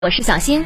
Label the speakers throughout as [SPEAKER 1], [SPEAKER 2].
[SPEAKER 1] 我是小新。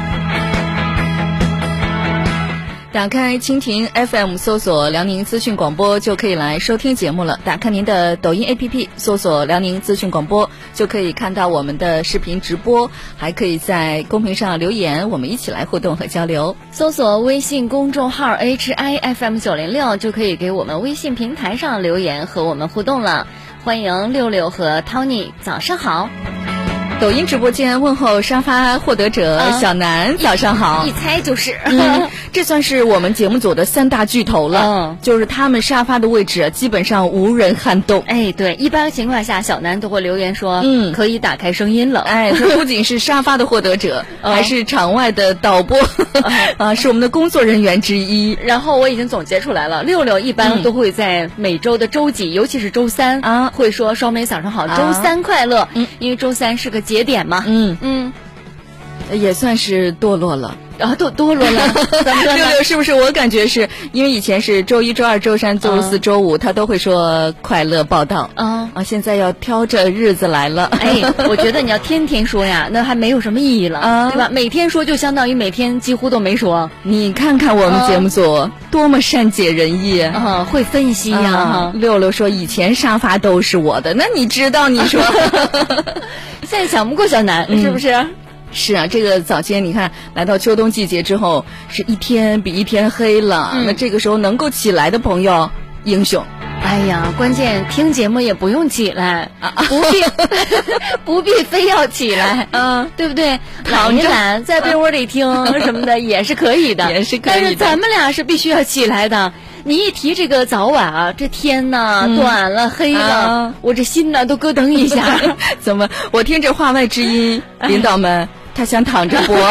[SPEAKER 2] 打开蜻蜓 FM 搜索辽宁资讯广播就可以来收听节目了。打开您的抖音 APP 搜索辽宁资讯广播就可以看到我们的视频直播，还可以在公屏上留言，我们一起来互动和交流。
[SPEAKER 1] 搜索微信公众号 HIFM906 就可以给我们微信平台上留言和我们互动了。欢迎六六和 Tony， 早上好。
[SPEAKER 2] 抖音直播间问候沙发获得者小南，早上好。
[SPEAKER 1] 一猜就是，
[SPEAKER 2] 这算是我们节目组的3大巨头了，就是他们沙发的位置基本上无人撼动。
[SPEAKER 1] 哎，对，一般情况下小南都会留言说，可以打开声音了。
[SPEAKER 2] 哎，他不仅是沙发的获得者，还是场外的导播，是我们的工作人员之一。
[SPEAKER 1] 然后我已经总结出来了，六六一般都会在每周的周几，尤其是周三会说双美早上好，周三快乐，因为周三是个节点嘛。
[SPEAKER 2] 也算是堕落了。
[SPEAKER 1] 堕落了。
[SPEAKER 2] 六六是不是？我感觉是因为以前是周一、周二、周三、周四、周五，他都会说快乐报道。现在要挑着日子来了。
[SPEAKER 1] 哎，我觉得你要天天说呀，那还没有什么意义了，对吧？每天说就相当于每天几乎都没说。
[SPEAKER 2] 你看看我们节目组多么善解人意，
[SPEAKER 1] 会分析呀。
[SPEAKER 2] 六六说以前沙发都是我的，那你知道？你说，
[SPEAKER 1] 现在想不过小南，是不是？
[SPEAKER 2] 是啊，这个早间你看来到秋冬季节之后，是一天比一天黑了。那这个时候能够起来的朋友，英雄。
[SPEAKER 1] 哎呀，关键听节目也不用起来，不必非要起来，对不对？懒一懒，在被窝里听什么的也是可以的，
[SPEAKER 2] 也是可以的。
[SPEAKER 1] 但是咱们俩是必须要起来的。你一提这个早晚啊，这天呐，短了黑了，我这心呢都咯噔一下。
[SPEAKER 2] 怎么？我听着话外之音，领导们。他想躺着播，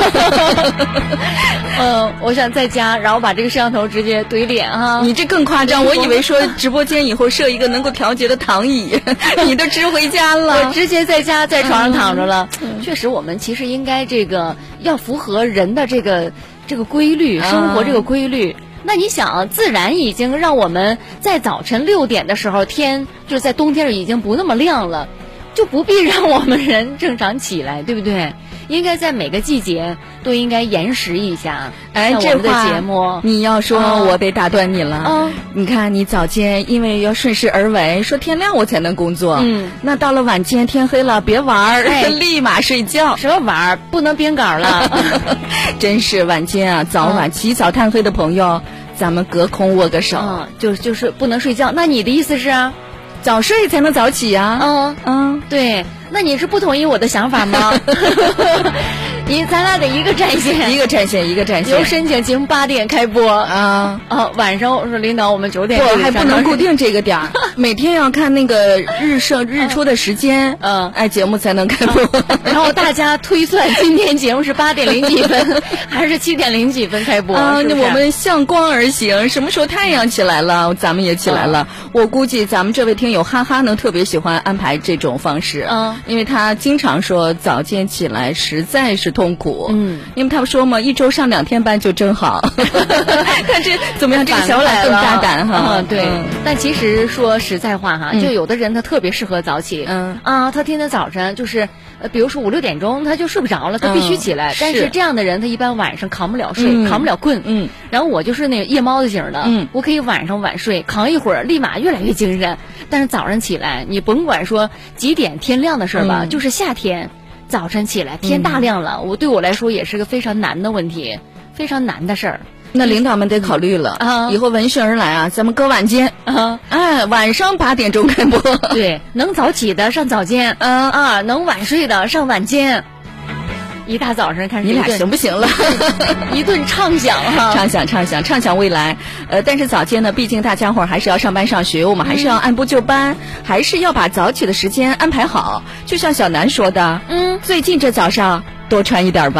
[SPEAKER 1] 我想在家，然后把这个摄像头直接怼脸哈。
[SPEAKER 2] 你这更夸张，我以为说直播间以后设一个能够调节的躺椅，你都支回家了。
[SPEAKER 1] 我直接在家在床上躺着了。确实，我们其实应该这个要符合人的这个规律，生活这个规律。那你想，自然已经让我们在早晨6点的时候，天就是在冬天已经不那么亮了。就不必让我们人正常起来，对不对？应该在每个季节都应该延时一下。
[SPEAKER 2] 哎，
[SPEAKER 1] 这个节目
[SPEAKER 2] 你要说，我得打断你了。你看你早间因为要顺势而为，说天亮我才能工作。那到了晚间天黑了，别玩立马睡觉。
[SPEAKER 1] 什么玩不能编稿了。
[SPEAKER 2] 真是晚间啊，早晚起早贪黑的朋友，咱们隔空握个手。
[SPEAKER 1] 就是不能睡觉。那你的意思是？
[SPEAKER 2] 早睡才能早起呀。
[SPEAKER 1] 对，那你是不同意我的想法吗？咱俩得一个战线，
[SPEAKER 2] 一个战线。
[SPEAKER 1] 有申请节目8点开播晚上我说领导我们9点。
[SPEAKER 2] 我还不能固定这个点儿，每天要看那个日出的时间，节目才能开播。
[SPEAKER 1] 然后大家推算今天节目是8点0几分还是7点0几分开播是不是？
[SPEAKER 2] 我们向光而行，什么时候太阳起来了，咱们也起来了。我估计咱们这位听友哈哈能特别喜欢安排这种方式，因为他经常说早间起来实在是痛苦，因为他们说嘛，一周上2天班就真好。看这怎么样？这个小懒更大胆哈。
[SPEAKER 1] 对。但其实说实在话哈，就有的人他特别适合早起，他天天早晨就是，比如说5、6点钟他就睡不着了，他必须起来。但是这样的人他一般晚上扛不了睡，扛不了困。然后我就是那个夜猫子型的，我可以晚上晚睡，扛一会儿立马越来越精神。但是早上起来，你甭管说几点天亮的事儿吧，就是夏天早晨起来天大亮了，对我来说也是个非常难的问题，非常难的事儿。
[SPEAKER 2] 那领导们得考虑了，以后闻讯而来咱们搁晚间，晚上8点钟开播。
[SPEAKER 1] 对，能早起的上早间，能晚睡的上晚间。一大早上开始，
[SPEAKER 2] 你俩行不行了？
[SPEAKER 1] 一顿畅想哈，
[SPEAKER 2] 畅想未来。但是早间呢，毕竟大家伙还是要上班上学，我们还是要按部就班，还是要把早起的时间安排好。就像小南说的，最近这早上多穿一点吧。